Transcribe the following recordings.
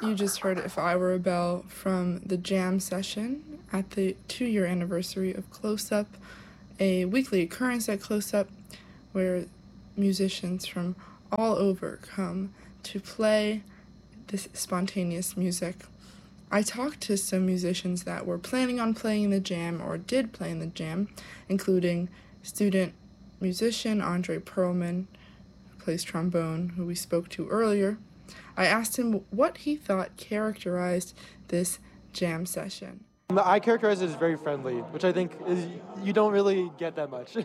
You just heard If I Were a Bell from the jam session at the 2-year anniversary of Close Up, a weekly occurrence at Close Up where musicians from all over come to play this spontaneous music. I talked to some musicians that were planning on playing in the jam or did play in the jam, including student musician Andre Perlman, who plays trombone, who we spoke to earlier. I asked him what he thought characterized this jam session. I characterize it as very friendly, which I think is you don't really get that much.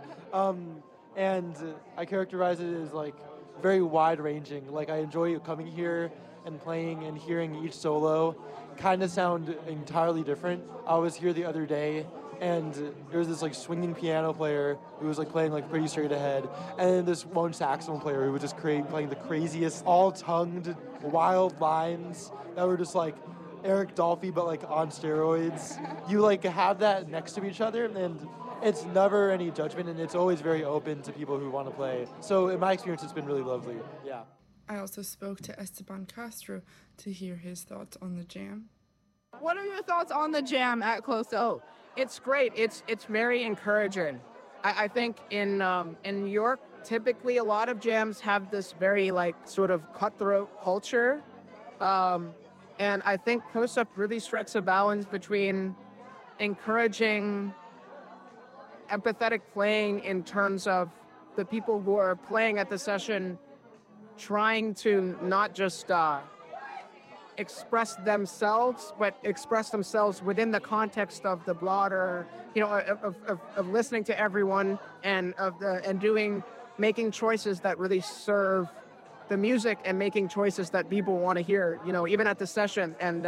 And I characterize it as like very wide-ranging. Like I enjoy coming here and playing and hearing each solo kind of sound entirely different. I was here the other day and there was this like swinging piano player who was like playing like pretty straight ahead, and then this one saxophone player who was just playing the craziest all-tongued wild lines that were just like Eric Dolphy but like on steroids. You like have that next to each other and it's never any judgment and it's always very open to people who want to play. So in my experience it's been really lovely. Yeah. I also spoke to Esteban Castro to hear his thoughts on the jam. What are your thoughts on the jam at Close Up? It's great. It's very encouraging. I think in New York, typically a lot of jams have this very like sort of cutthroat culture, and I think Close Up really strikes a balance between encouraging empathetic playing in terms of the people who are playing at the session trying to not just express themselves, but express themselves within the context of the broader, of listening to everyone and making choices that really serve the music and making choices that people want to hear, even at the session. And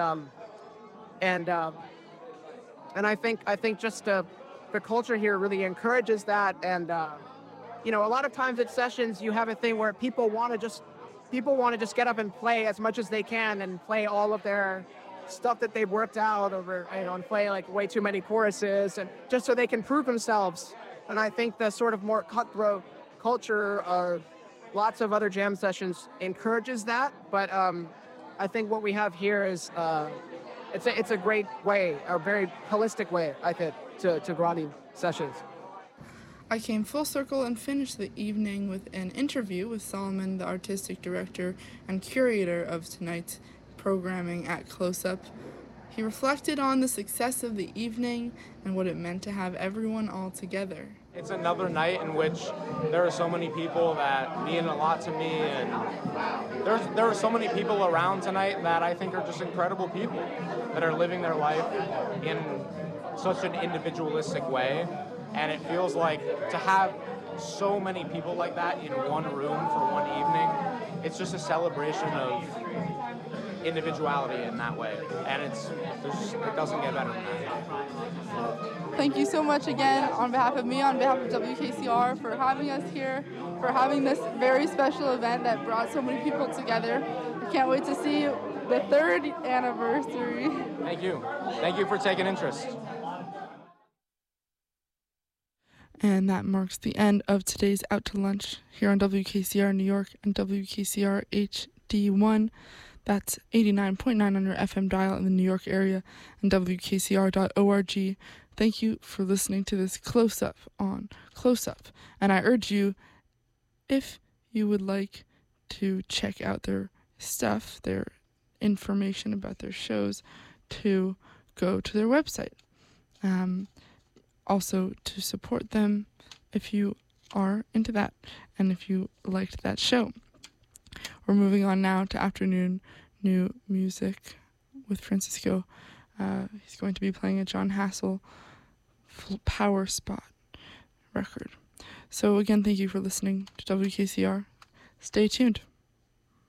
I think just the culture here really encourages that. And a lot of times at sessions you have a thing where people want to just get up and play as much as they can and play all of their stuff that they've worked out over, and play like way too many choruses and just so they can prove themselves. And I think the sort of more cutthroat culture of lots of other jam sessions encourages that. But I think what we have here is it's a great way, a very holistic way, I think, to running sessions. I came full circle and finished the evening with an interview with Solomon, the artistic director and curator of tonight's programming at Close Up. He reflected on the success of the evening and what it meant to have everyone all together. It's another night in which there are so many people that mean a lot to me, and there are so many people around tonight that I think are just incredible people that are living their life in such an individualistic way. And it feels like to have so many people like that in one room for one evening, it's just a celebration of individuality in that way. And it doesn't get better than that. Thank you so much again on behalf of me, on behalf of WKCR, for having us here, for having this very special event that brought so many people together. I can't wait to see the 3rd anniversary. Thank you. Thank you for taking interest. And that marks the end of today's Out to Lunch here on WKCR New York and WKCR HD1. That's 89.9 on your FM dial in the New York area and WKCR.org. Thank you for listening to this Close-Up on Close-Up. And I urge you, if you would like to check out their stuff, their information about their shows, to go to their website. Also to support them if you are into that and if you liked that show. We're moving on now to afternoon new music with Francisco. He's going to be playing a John Hassel Power Spot record. So again, thank you for listening to WKCR. Stay tuned.